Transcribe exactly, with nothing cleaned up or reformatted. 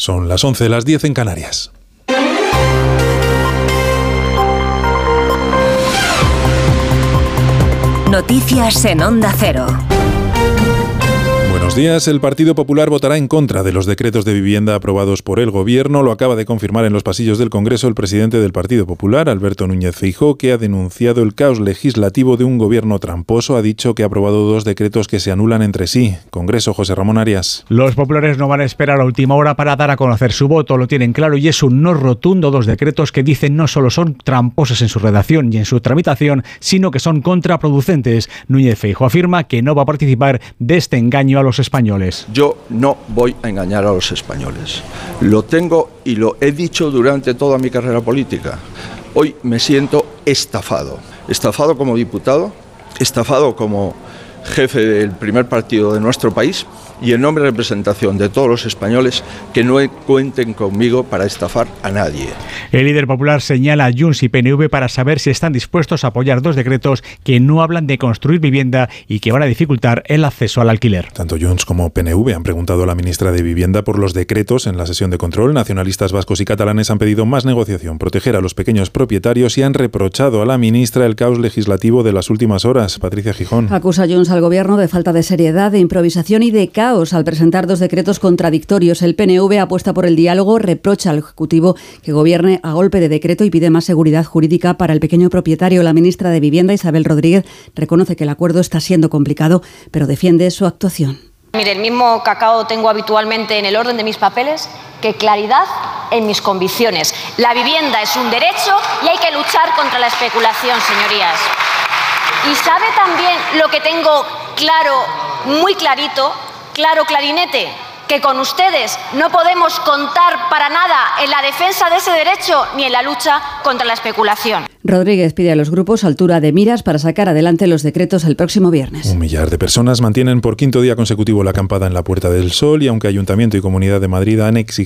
Son las once, las diez en Canarias. Noticias en Onda Cero. Buenos días. El Partido Popular votará en contra de los decretos de vivienda aprobados por el Gobierno. Lo acaba de confirmar en los pasillos del Congreso el presidente del Partido Popular, Alberto Núñez Feijóo, que ha denunciado el caos legislativo de un Gobierno tramposo. Ha dicho que ha aprobado dos decretos que se anulan entre sí. Congreso, José Ramón Arias. Los populares no van a esperar a última hora para dar a conocer su voto. Lo tienen claro y es un no rotundo. Dos decretos que dicen no solo son tramposos en su redacción y en su tramitación, sino que son contraproducentes. Núñez Feijóo afirma que no va a participar de este engaño a los españoles. Yo no voy a engañar a los españoles. Lo tengo y lo he dicho durante toda mi carrera política. Hoy me siento estafado. Estafado como diputado, estafado como jefe del primer partido de nuestro país y en nombre de representación de todos los españoles que no cuenten conmigo para estafar a nadie. El líder popular señala a Junts y P N V para saber si están dispuestos a apoyar dos decretos que no hablan de construir vivienda y que van a dificultar el acceso al alquiler. Tanto Junts como P N V han preguntado a la ministra de Vivienda por los decretos en la sesión de control. Nacionalistas vascos y catalanes han pedido más negociación, proteger a los pequeños propietarios y han reprochado a la ministra el caos legislativo de las últimas horas. Patricia Gijón. Acusa Junts al Gobierno de falta de seriedad, de improvisación y de caos al presentar dos decretos contradictorios. El P N V apuesta por el diálogo, reprocha al Ejecutivo que gobierne a golpe de decreto y pide más seguridad jurídica para el pequeño propietario. La ministra de Vivienda, Isabel Rodríguez, reconoce que el acuerdo está siendo complicado, pero defiende su actuación. Mire, el mismo cacao tengo habitualmente en el orden de mis papeles que claridad en mis convicciones. La vivienda es un derecho y hay que luchar contra la especulación, señorías. Y sabe también lo que tengo claro, muy clarito, claro clarinete, que con ustedes no podemos contar para nada en la defensa de ese derecho ni en la lucha contra la especulación. Rodríguez pide a los grupos altura de miras para sacar adelante los decretos el próximo viernes. Un millar de personas mantienen por quinto día consecutivo la acampada en la Puerta del Sol y aunque Ayuntamiento y Comunidad de Madrid han exigido